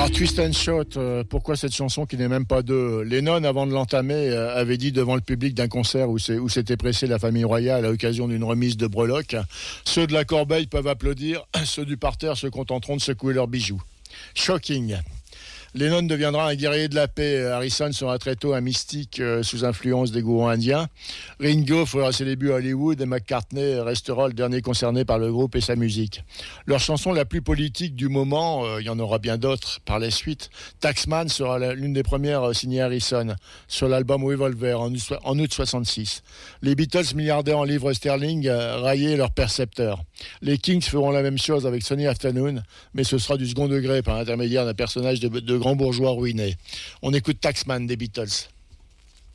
Twist and Shout, pourquoi cette chanson qui n'est même pas de Lennon, avant de l'entamer, avait dit devant le public d'un concert où s'était pressée la famille royale à l'occasion d'une remise de breloques: ceux de la corbeille peuvent applaudir, ceux du parterre se contenteront de secouer leurs bijoux. Shocking. Lennon deviendra un guerrier de la paix. Harrison sera très tôt un mystique sous influence des gourous indiens. Ringo fera ses débuts à Hollywood et McCartney restera le dernier concerné par le groupe et sa musique. Leur chanson la plus politique du moment, il y en aura bien d'autres par la suite, Taxman sera l'une des premières signée Harrison sur l'album Revolver en août 66. Les Beatles, milliardaires en livres sterling, raillaient leurs percepteurs. Les Kings feront la même chose avec Sunny Afternoon, mais ce sera du second degré par l'intermédiaire d'un personnage de grand bourgeois ruiné. On écoute Taxman des Beatles.